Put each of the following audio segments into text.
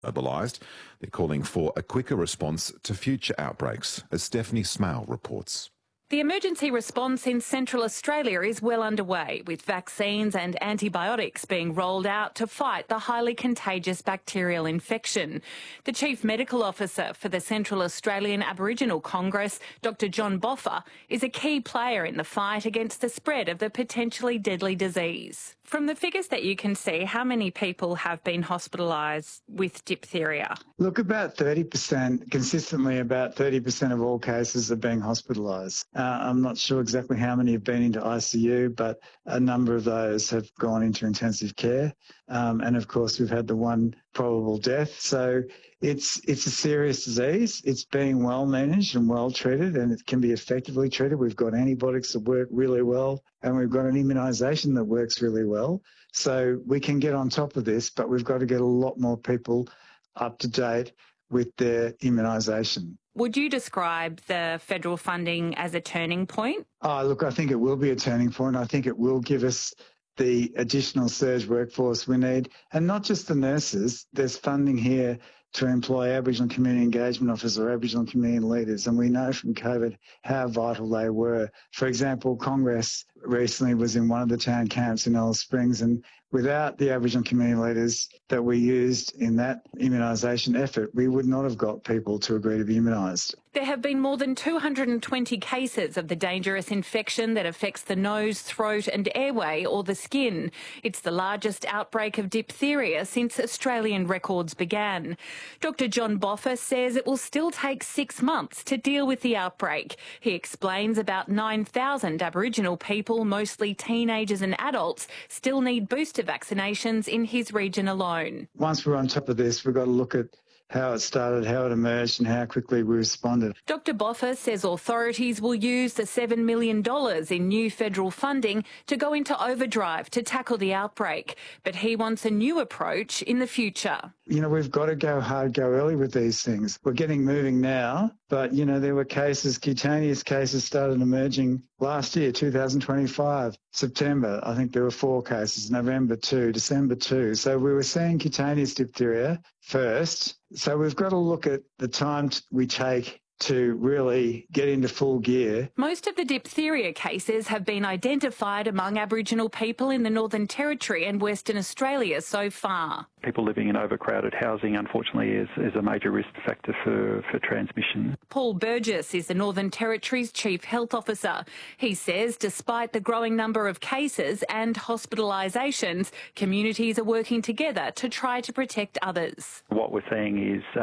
Mobilised. They're calling for a quicker response to future outbreaks, as Stephanie Smale reports. The emergency response in Central Australia is well underway, with vaccines and antibiotics being rolled out to fight the highly contagious bacterial infection. The Chief Medical Officer for the Central Australian Aboriginal Congress, Dr John Boffa, is a key player in the fight against the spread of the potentially deadly disease. From the figures that you can see, how many people have been hospitalised with diphtheria? Look, about 30%, consistently about 30% of all cases are being hospitalised. I'm not sure exactly how many have been into ICU, but a number of those have gone into intensive care. And of course, we've had the one probable death. So it's a serious disease. It's being well managed and well treated, and it can be effectively treated. We've got antibiotics that work really well, and we've got an immunisation that works really well. So we can get on top of this, but we've got to get a lot more people up to date with their immunisation. Would you describe the federal funding as a turning point? Look, I think it will be a turning point. I think it will give us the additional surge workforce we need. And not just the nurses. There's funding here to employ Aboriginal community engagement officers or Aboriginal community leaders. And we know from COVID how vital they were. For example, Congress recently was in one of the town camps in Alice Springs, and without the Aboriginal community leaders that we used in that immunisation effort, we would not have got people to agree to be immunised. There have been more than 220 cases of the dangerous infection that affects the nose, throat and airway or the skin. It's the largest outbreak of diphtheria since Australian records began. Dr John Boffa says it will still take 6 months to deal with the outbreak. He explains about 9,000 Aboriginal people, mostly teenagers and adults, still need booster vaccinations in his region alone. Once we're on top of this, we've got to look at how it started, how it emerged and how quickly we responded. Dr Boffa says authorities will use the $7 million in new federal funding to go into overdrive to tackle the outbreak. But he wants a new approach in the future. We've got to go hard, go early with these things. We're getting moving now, but, there were cases, cutaneous cases started emerging last year, 2025, September. I think there were 4 cases, November 2, December 2. So we were seeing cutaneous diphtheria first. So we've got to look at the time we take to really get into full gear. Most of the diphtheria cases have been identified among Aboriginal people in the Northern Territory and Western Australia so far. People living in overcrowded housing, unfortunately, is a major risk factor for transmission. Paul Burgess is the Northern Territory's Chief Health Officer. He says despite the growing number of cases and hospitalisations, communities are working together to try to protect others. What we're seeing is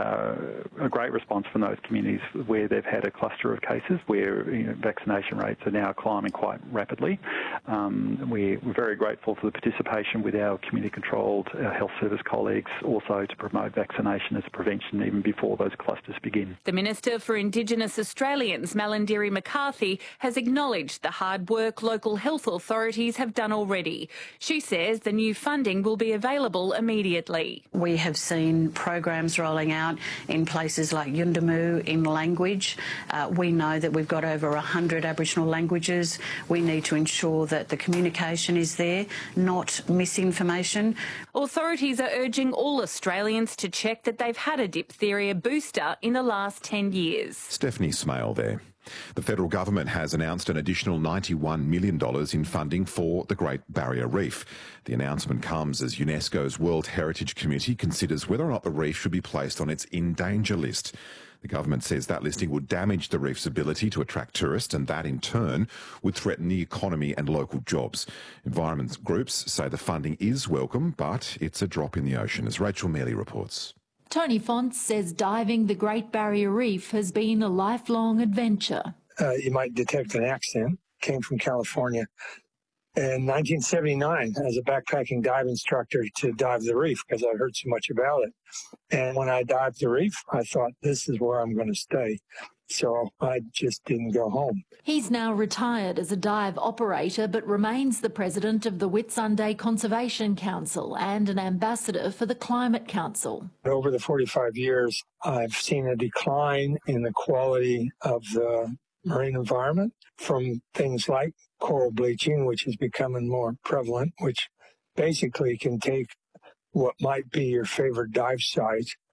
a great response from those communities where they've had a cluster of cases where vaccination rates are now climbing quite rapidly. We're very grateful for the participation with our community-controlled health service colleagues, also to promote vaccination as a prevention even before those clusters begin. The Minister for Indigenous Australians, Malarndirri McCarthy, has acknowledged the hard work local health authorities have done already. She says the new funding will be available immediately. We have seen programs rolling out in places like Yuendumu in language. We know that we've got over 100 Aboriginal languages. We need to ensure that the communication is there, not misinformation. Authorities are urging all Australians to check that they've had a diphtheria booster in the last 10 years. Stephanie Smale there. The federal government has announced an additional $91 million in funding for the Great Barrier Reef. The announcement comes as UNESCO's World Heritage Committee considers whether or not the reef should be placed on its in danger list. The government says that listing would damage the reef's ability to attract tourists, and that in turn would threaten the economy and local jobs. Environment groups say the funding is welcome, but it's a drop in the ocean, as Rachel Mealy reports. Tony Fonts says diving the Great Barrier Reef has been a lifelong adventure. You might detect an accent. Came from California in 1979 as a backpacking dive instructor to dive the reef because I heard so much about it. And when I dived the reef, I thought, this is where I'm going to stay. So I just didn't go home. He's now retired as a dive operator, but remains the president of the Whitsunday Conservation Council and an ambassador for the Climate Council. Over the 45 years, I've seen a decline in the quality of the marine environment from things like coral bleaching, which is becoming more prevalent, which basically can take what might be your favorite dive site